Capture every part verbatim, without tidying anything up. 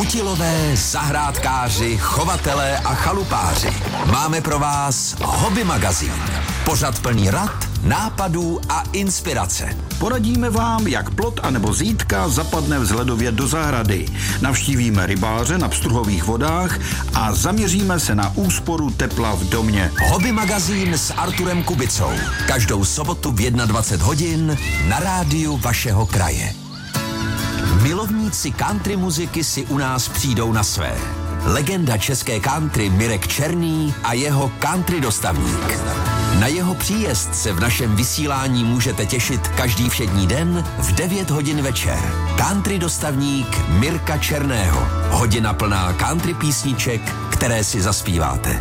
Kutilové, zahrádkáři, chovatelé a chalupáři. Máme pro vás Hobby magazín. Pořad plný rad, nápadů a inspirace. Poradíme vám, jak plot anebo zítka zapadne vzhledově do zahrady. Navštívíme rybáře na pstruhových vodách a zaměříme se na úsporu tepla v domě. Hobby magazín s Arturem Kubicou. Každou sobotu v dvacet jedna hodin na rádiu vašeho kraje. Milovníci country muziky si u nás přijdou na své. Legenda české country Mirek Černý a jeho country dostavník. Na jeho příjezd se v našem vysílání můžete těšit každý všední den v devět hodin večer. Country dostavník Mirka Černého. Hodina plná country písniček, které si zaspíváte.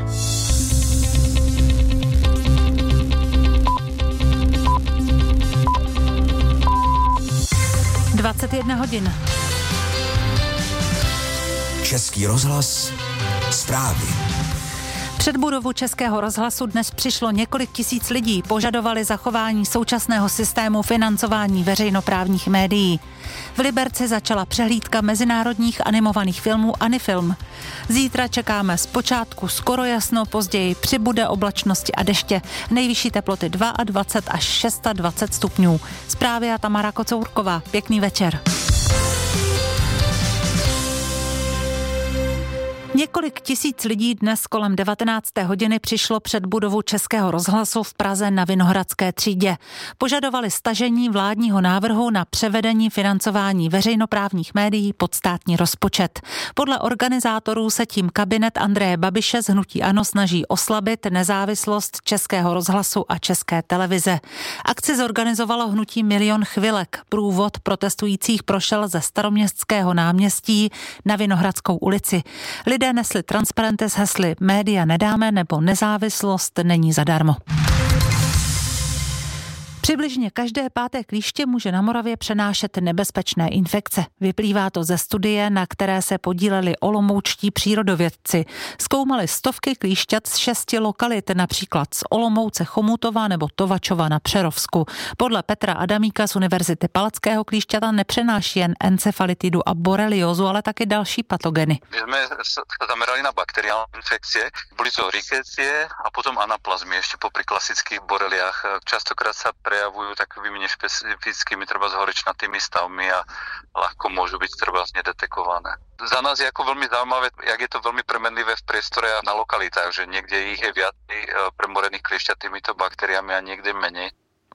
dvacet jedna hodin. Český rozhlas, zprávy. Před budovu Českého rozhlasu dnes přišlo několik tisíc lidí, požadovali zachování současného systému financování veřejnoprávních médií. V Liberci začala přehlídka mezinárodních animovaných filmů Anifilm. Zítra čekáme zpočátku skoro jasno, později přibude oblačnosti a deště. Nejvyšší teploty dvacet dva až dvacet šest stupňů. Zprávy a Tamara Kocourková. Pěkný večer. Několik tisíc lidí dnes kolem devatenácté hodiny přišlo před budovu Českého rozhlasu v Praze na Vinohradské třídě. Požadovali stažení vládního návrhu na převedení financování veřejnoprávních médií pod státní rozpočet. Podle organizátorů se tím kabinet Andreje Babiše z hnutí ANO snaží oslabit nezávislost Českého rozhlasu a České televize. Akci zorganizovalo hnutí Milion chvilek. Průvod protestujících prošel ze Staroměstského náměstí na Vinohradskou ulici. Lidé nesli transparenty s hesly Média nedáme nebo Nezávislost není zadarmo. Přibližně každé páté klíště může na Moravě přenášet nebezpečné infekce. Vyplývá to ze studie, na které se podíleli olomoučtí přírodovědci. Zkoumali stovky klíšťat z šesti lokalit, například z Olomouce, Chomutova nebo Tovačova na Přerovsku. Podle Petra Adamíka z Univerzity Palackého klíšťata nepřenáší jen encefalitidu a boreliózu, ale taky další patogeny. My jsme se zamerali na bakteriální infekcie, byly to rickettsie a potom anaplazmy, ještě popri klasických boreliách. Častokrát se prejavujú takovými nešpecifickými třeba s horečnatými stavmi a ľahko môžu byť třeba nedetekované. Za nás je jako velmi zaujímavé, jak je to velmi premenlivé v priestore a na lokalitách, že niekde ich je viac premorených kliešťat týmito bakteriami a niekde menej.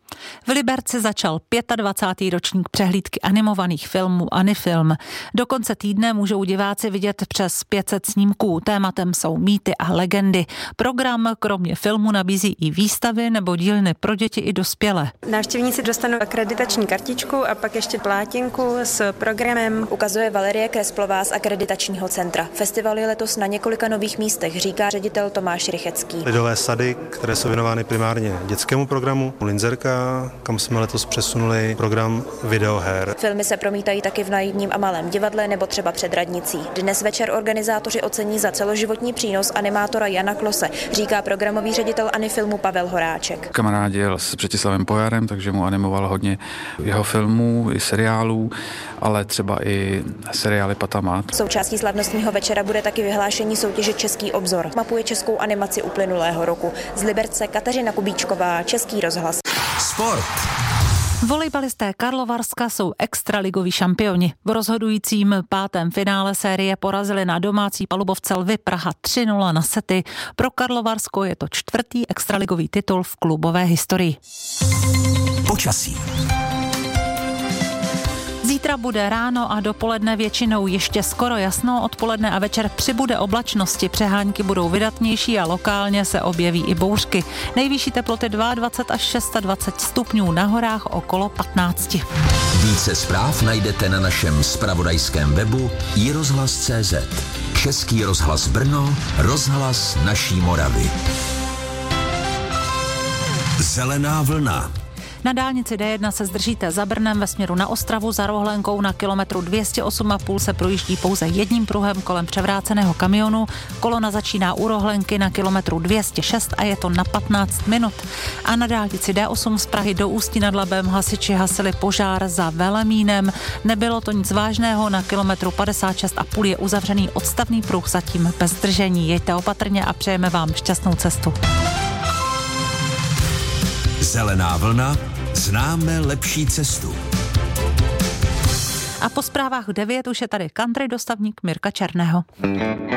V Liberci začal dvacátý pátý ročník přehlídky animovaných filmů Anifilm. Do konce týdne můžou diváci vidět přes pět set snímků. Tématem jsou mýty a legendy. Program kromě filmu nabízí i výstavy nebo dílny pro děti i dospělé. Návštěvníci dostanou akreditační kartičku a pak ještě plátinku s programem. Ukazuje Valerie Kresplová z akreditačního centra. Festival je letos na několika nových místech, říká ředitel Tomáš Rychecký. Lidové sady, které jsou věnovány primárně dětskému programu, Linzerka, kam jsme letos přesunuli program videoher. Filmy se promítají taky v Naivním a Malém divadle nebo třeba před radnicí. Dnes večer organizátoři ocení za celoživotní přínos animátora Jana Klose, říká programový ředitel Anifilmu Pavel Horáček. Kamarádil s Břetislaven Pojarem, takže mu animoval hodně jeho filmů i seriálů, ale třeba i seriály Patamat. Součástí slavnostního večera bude taky vyhlášení soutěže Český obzor. Mapuje českou animaci uplynulého roku. Z Liberce Kateřina Kubíčková, Český rozhlas. Sport. Volejbalisté Karlovarska jsou extraligoví šampioni. V rozhodujícím pátém finále série porazili na domácí palubovce Lvy Praha tři nula na sety. Pro Karlovarsko je to čtvrtý extraligový titul v klubové historii. Počasí. Zítra bude ráno a dopoledne většinou ještě skoro jasno, odpoledne a večer přibude oblačnosti, přehánky budou vydatnější a lokálně se objeví i bouřky. Nejvyšší teploty dvacet dva až dvacet šest stupňů, na horách okolo patnáct. Více zpráv najdete na našem zpravodajském webu i rozhlas tečka cé zet. Český rozhlas Brno, rozhlas naší Moravy. Zelená vlna. Na dálnici D jedna se zdržíte za Brnem ve směru na Ostravu, za Rohlenkou na kilometru dvě stě osm a půl se projíždí pouze jedním pruhem kolem převráceného kamionu. Kolona začíná u Rohlenky na kilometru dvě stě šest a je to na patnáct minut. A na dálnici D osm z Prahy do Ústí nad Labem hasiči hasili požár za Velemínem. Nebylo to nic vážného, na kilometru padesát šest a půl je uzavřený odstavný pruh, zatím bez zdržení. Jeďte opatrně a přejeme vám šťastnou cestu. Zelená vlna, známe lepší cestu. A po zprávách devět už je tady country dostavník Mirka Černého.